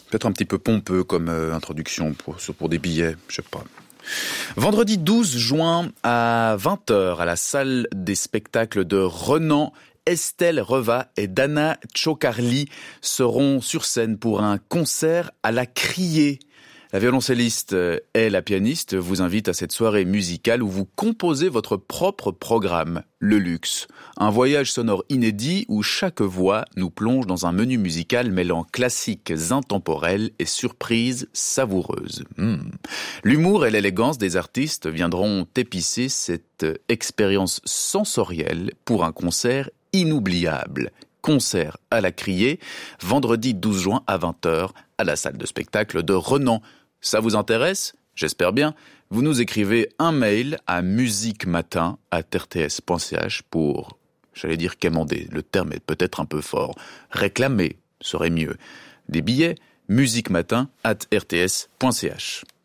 Peut-être un petit peu pompeux comme introduction pour des billets, je sais pas. Vendredi 12 juin à 20h à la salle des spectacles de Renan, Estelle Reva et Dana Chokarli seront sur scène pour un concert à la Criée. La violoncelliste et la pianiste vous invitent à cette soirée musicale où vous composez votre propre programme, Le Luxe. Un voyage sonore inédit où chaque voix nous plonge dans un menu musical mêlant classiques intemporels et surprises savoureuses. L'humour et l'élégance des artistes viendront épicer cette expérience sensorielle pour un concert inoubliable. Concert à la Criée, vendredi 12 juin à 20h à la salle de spectacle de Renan. Ça vous intéresse ? J'espère bien. Vous nous écrivez un mail à musiquematin@rts.ch pour, j'allais dire quémander, le terme est peut-être un peu fort, réclamer serait mieux. Des billets, musiquematin@rts.ch.